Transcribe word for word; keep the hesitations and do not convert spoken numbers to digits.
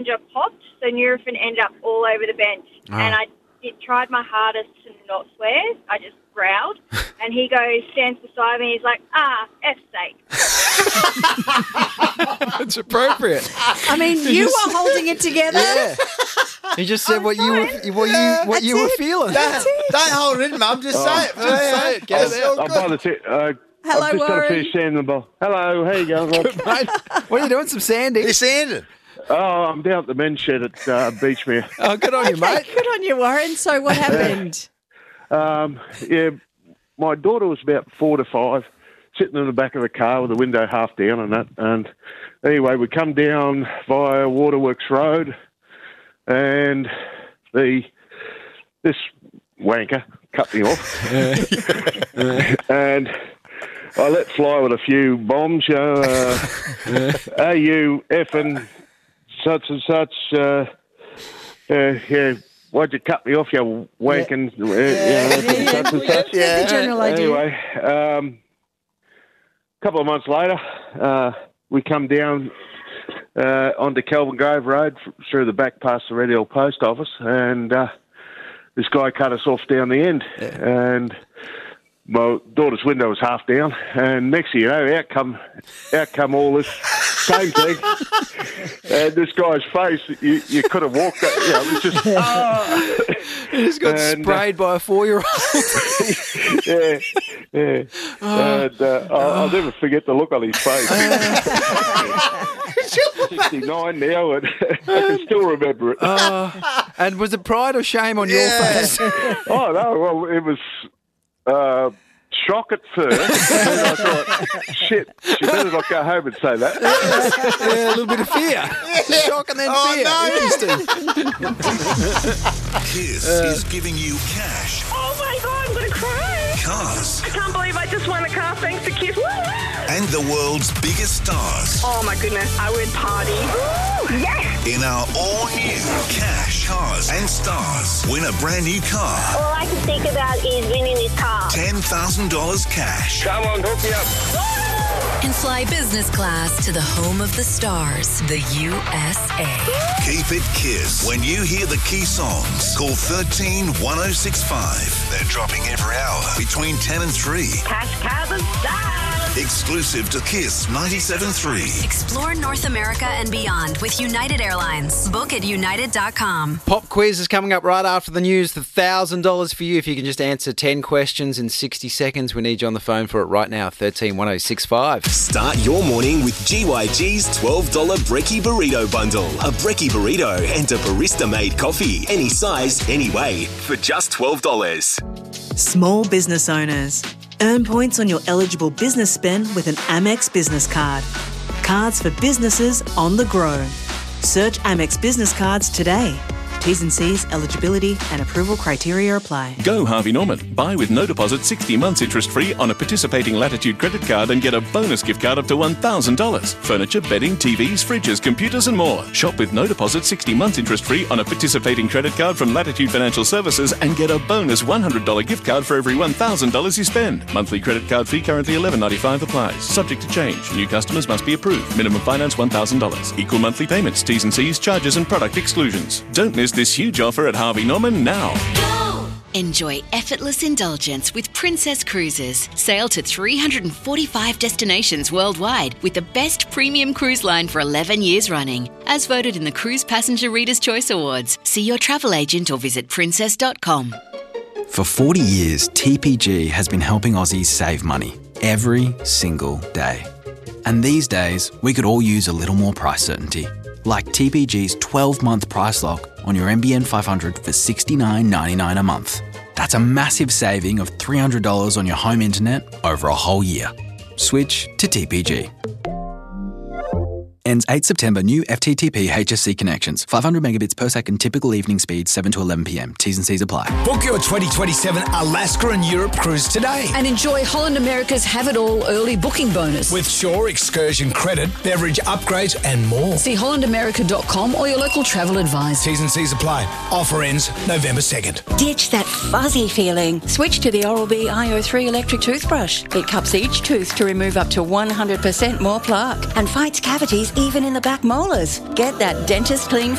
popped, so Nurofen ended up all over the bench. Oh. And I did, tried my hardest to not swear. I just growled. And he goes, stands beside me, he's like, ah, F's sake. It's appropriate. I mean, you were holding it together. Yeah. He just said what you were, what you, what you were feeling. Don't, don't hold it in, Mum. Just say it. Just say it. Get it out. I'll buy the t- uh, Hello, I've just Warren. got a few sand in the bowl. Hello, how you going, Rob? Mate, what are you doing? Some sanding? You're sanding. Oh, I'm down at the men's shed at uh, Beachmere. Oh, good on you, mate. Good on you, Warren. So what happened? Um, yeah, my daughter was about four to five, sitting in the back of the car with the window half down and that. And anyway, we come down via Waterworks Road, and the this wanker cut me off, and I let fly with a few bombs. Uh, are you effing such and such? Uh, uh, yeah. Why'd you cut me off, you wanking? Yeah, yeah, yeah, such and such. Yeah, the general idea. Anyway, um, a couple of months later, uh, we come down uh, onto Kelvin Grove Road through the back past the Red Hill Post Office, and uh, this guy cut us off down the end, and my daughter's window was half down, and next thing you know, out come, out come all this same thing, and this guy's face, you, you could have walked that, you know, it was just, oh. He just got And, sprayed by a four-year-old. yeah, yeah, and uh, I'll, I'll never forget the look on his face. sixty-nine now, and I can still remember it. Uh, and was it pride or shame on your Yeah. face? Oh, no, well, it was uh, shock at first. And I thought, shit, she better not go home and say that. Yeah, a little bit of fear. Shock and then Oh, fear. no. Interesting. Kiss is giving you cash, Oh my God, I'm going to cry. cars, I can't believe I just won a car thanks to Kiss. Woo! and the world's biggest stars Oh my goodness, I would party. Woo! Yes! in our all-new Cash, Cars and Stars. Win a brand new car, All I can think about is winning this car. ten thousand dollars cash. Come on, hook me up. And fly business class to the home of the stars, the U S A. Keep it Kiss. When you hear the key songs, call thirteen one oh six five. They're dropping every hour between ten and three. Cash, cars and stars. Exclusive to Kiss ninety-seven point three. Explore North America and beyond with United Airlines. Book at united dot com. Pop quiz is coming up right after the news. The one thousand dollars for you if you can just answer ten questions in sixty seconds. We need you on the phone for it right now, thirteen one oh six five. Start your morning with G Y G's twelve dollars Brekkie Burrito Bundle. A Brekkie Burrito and a barista-made coffee. Any size, any way, for just twelve dollars. Small business owners. Earn points on your eligible business spend with an Amex business card. Cards for businesses on the grow. Search Amex Business Cards today. T's and C's, eligibility and approval criteria apply. Go Harvey Norman. Buy with no deposit sixty months interest-free on a participating Latitude credit card and get a bonus gift card up to one thousand dollars. Furniture, bedding, T Vs, fridges, computers and more. Shop with no deposit sixty months interest-free on a participating credit card from Latitude Financial Services and get a bonus one hundred dollars gift card for every one thousand dollars you spend. Monthly credit card fee currently eleven ninety-five applies. Subject to change. New customers must be approved. Minimum finance one thousand dollars. Equal monthly payments. T's and C's, charges and product exclusions. Don't miss this huge offer at Harvey Norman now. Enjoy effortless indulgence with Princess Cruises. Sail to three hundred forty-five destinations worldwide with the best premium cruise line for eleven years running. As voted in the Cruise Passenger Reader's Choice Awards. See your travel agent or visit princess dot com. For forty years, T P G has been helping Aussies save money every single day. And these days, we could all use a little more price certainty. Like T P G's twelve-month price lock on your M B N five hundred for sixty-nine ninety-nine a month. That's a massive saving of three hundred dollars on your home internet over a whole year. Switch to T P G. Ends eighth September. New F T T P H S C connections. five hundred megabits per second. Typical evening speed seven to eleven p.m. T's and C's apply. Book your twenty twenty-seven Alaska and Europe cruise today. And enjoy Holland America's Have It All early booking bonus. With Shore Excursion credit, beverage upgrades and more. See holland america dot com or your local travel advisor. T's and C's apply. Offer ends November second. Ditch that fuzzy feeling. Switch to the Oral-B I O three electric toothbrush. It cups each tooth to remove up to one hundred percent more plaque and fights cavities even in the back molars. Get that dentist clean